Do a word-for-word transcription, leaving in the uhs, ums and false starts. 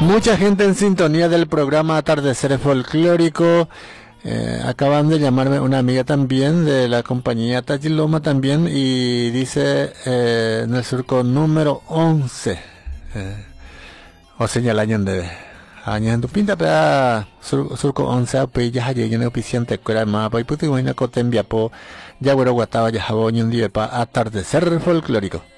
Mucha gente en sintonía del programa Atardecer Folclórico. Eh, acaban de llamarme una amiga también de la compañía Tachiloma también y dice eh, en el surco número once. Eh, o señalañan de años tu pinta para sur, surco once pues ya hay en oficiante que era más pues pues una cotembia po ya bueno guataba ya jabón y un día para Atardecer Folclórico.